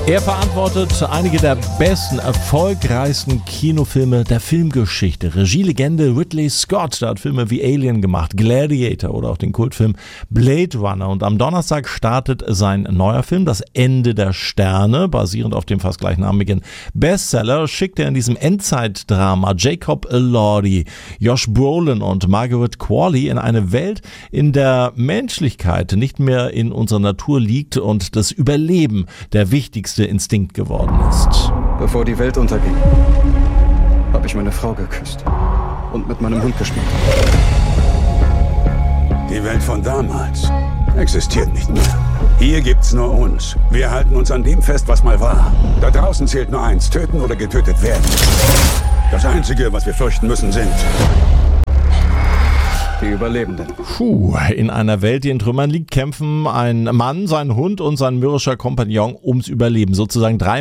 Er verantwortet einige der besten, erfolgreichsten Kinofilme der Filmgeschichte. Regielegende Ridley Scott, der hat Filme wie Alien gemacht, Gladiator oder auch den Kultfilm Blade Runner. Und am Donnerstag startet sein neuer Film, Das Ende der Sterne. Basierend auf dem fast gleichnamigen Bestseller schickt er in diesem Endzeitdrama Jacob Elordi, Josh Brolin und Margaret Qualley in eine Welt, in der Menschlichkeit nicht mehr in unserer Natur liegt und das Überleben der wichtigste Instinkt geworden ist. Bevor die Welt unterging, habe ich meine Frau geküsst und mit meinem Hund gespielt. Die Welt von damals existiert nicht mehr. Hier gibt's nur uns. Wir halten uns an dem fest, was mal war. Da draußen zählt nur eins: töten oder getötet werden. Das Einzige, was wir fürchten müssen, sind die Überlebenden. In einer Welt, die in Trümmern liegt, kämpfen ein Mann, sein Hund und sein mürrischer Kompagnon ums Überleben. Sozusagen drei